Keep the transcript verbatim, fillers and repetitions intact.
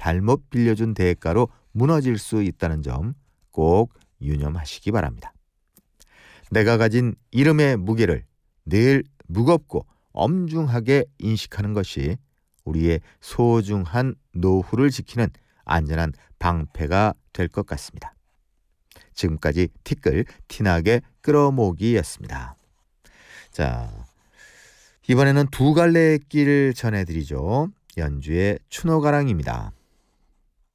잘못 빌려준 대가로 무너질 수 있다는 점 꼭 유념하시기 바랍니다. 내가 가진 이름의 무게를 늘 무겁고 엄중하게 인식하는 것이 우리의 소중한 노후를 지키는 안전한 방패가 될 것 같습니다. 지금까지 티끌 티나게 끌어모기였습니다. 자, 이번에는 두 갈래의 길 전해드리죠. 연주의 추노가랑입니다.